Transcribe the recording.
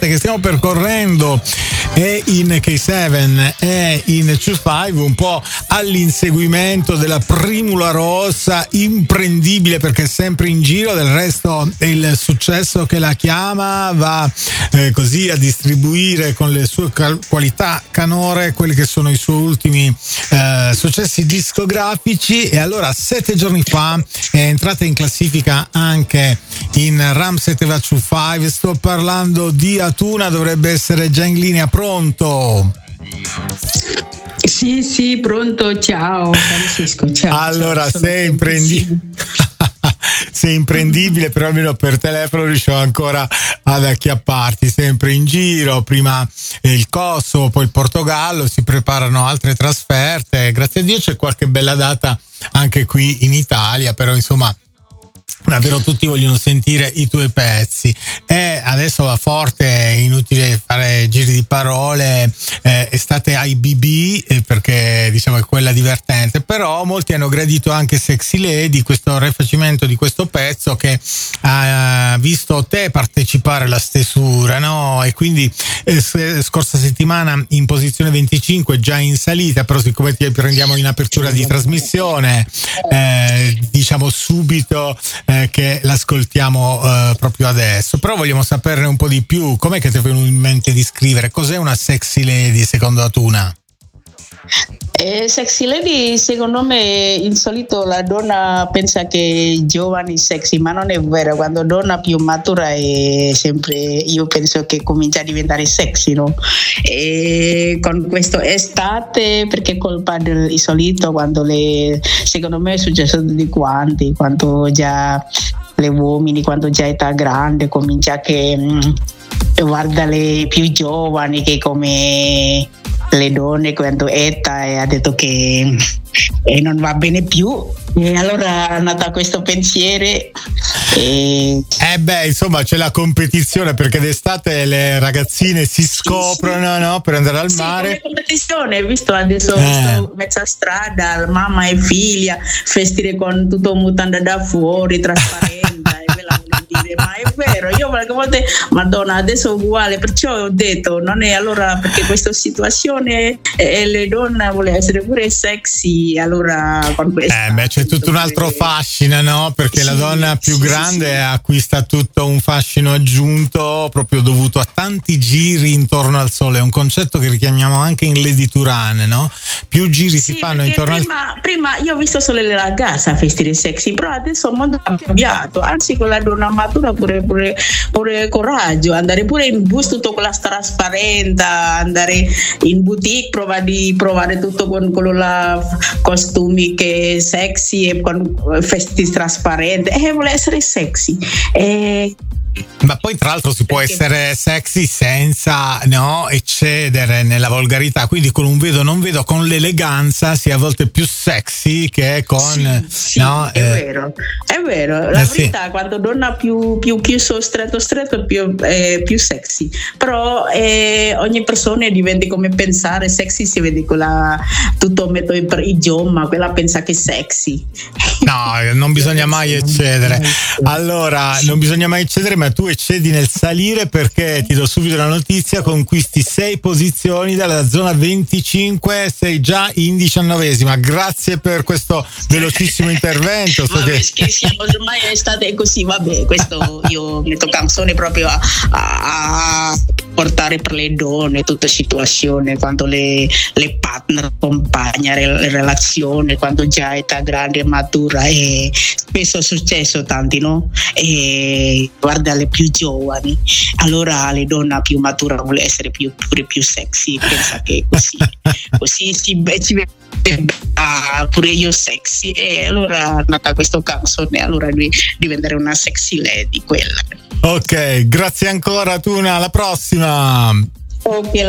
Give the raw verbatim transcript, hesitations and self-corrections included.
che stiamo percorrendo è in K sette e in venticinque, un po' all'inseguimento della Primula Rossa, imprendibile perché è sempre in giro. Del resto il successo che la chiama va eh, così a distribuire con le sue cal- qualità canore quelli che sono i suoi ultimi eh, successi discografici. E allora sette giorni fa è entrata in classifica anche in Ram sette va venticinque. Sto parlando di Atuna, dovrebbe essere già in linea. Pronto? Sì, sì, pronto, ciao Francisco, ciao. Allora, ciao, sei imprendibile. Sei imprendibile, però almeno per telefono riuscivo ancora ad acchiapparti. Sempre in giro, prima il Kosovo, poi il Portogallo, si preparano altre trasferte. Grazie a Dio c'è qualche bella data anche qui in Italia, però insomma davvero tutti vogliono sentire i tuoi pezzi. E adesso va forte, è inutile fare giri di parole, eh, estate I B B, eh, perché diciamo è quella divertente, però molti hanno gradito anche Sexy Lady, questo rifacimento di questo pezzo che ha visto te partecipare alla stesura, no? E quindi eh, scorsa settimana in posizione venticinque, già in salita, però siccome ti prendiamo in apertura di trasmissione, eh, diciamo subito eh, che l'ascoltiamo eh, proprio adesso. Però vogliamo saperne un po' di più. Com'è che ti è venuto in mente di scrivere? Cos'è una Sexy Lady secondo Atuna? Eh, sexy lady, secondo me, in solito la donna pensa che giovani sexy, ma non è vero. Quando donna più matura è sempre, io penso che comincia a diventare sexy, no? E con questo estate, perché è colpa del solito, quando le, secondo me è successo di quanti, quando già le uomini, quando già età grande, comincia che mh, guarda le più giovani che come le donne quando età e ha detto che e non va bene più, e allora è nato questo pensiero e... eh beh insomma c'è la competizione, perché d'estate le ragazzine si scoprono, sì, no? Per andare al sì, mare. Come competizione, visto adesso eh. mezza strada, mamma e figlia vestire con tutto mutanda da fuori, trasparente e ve la voglio dire, ma è vero, io qualche volta madonna adesso è uguale, perciò ho detto non è allora, perché questa situazione e le donne vogliono essere pure sexy, allora con questa eh beh c'è tutto un altro fascino, no? Perché sì, la donna più sì, grande sì, acquista tutto un fascino aggiunto proprio dovuto a tanti giri intorno al sole. È un concetto che richiamiamo anche in Lady Turan, no? Più giri sì, si fanno intorno prima, al prima io ho visto solo le ragazze a vestire sexy, però adesso il mondo è cambiato, anzi con la donna matura pure, pure, pure coraggio, andare pure in bus tutto con la trasparente, andare in boutique, provare di provare tutto con quello là, costumi che sexy e con vestiti trasparenti, e eh, vuole essere sexy. E ma poi tra l'altro si può essere sexy senza, no, eccedere nella volgarità, quindi con un vedo non vedo, con l'eleganza si è a volte più sexy che con sì, sì, no, è eh, vero è vero la eh, verità sì. Quando donna più più chiuso stretto stretto è più, eh, più sexy, però eh, ogni persona diventa come pensare sexy, si vede quella tutto metto in idioma, quella pensa che è sexy, no, non bisogna mai eccedere, allora non bisogna mai eccedere, ma tu eccedi nel salire, perché ti do subito la notizia: conquisti sei posizioni dalla zona venticinque, sei già in diciannovesima. Grazie per questo velocissimo intervento. So vabbè, che... scherziamo, ormai è estate così, vabbè, questo io metto canzone proprio a, a portare per le donne tutta situazione, quando le, le partner compagna le relazioni, quando già è età grande e matura, e spesso è successo tanti, no? E guarda le più giovani, allora le donne più mature vuole essere più, pure più sexy, pensa che così così si, si vede pure io sexy, e allora è nata questa canzone, allora lui diventare una sexy lady quella. Ok, grazie ancora Tuna, alla prossima. Ok,